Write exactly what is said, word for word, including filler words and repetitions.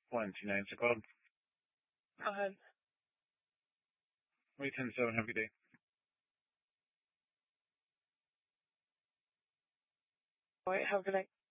One two nine, so called. Go ahead. Wait ten seven, have a good day. All right, have a good night.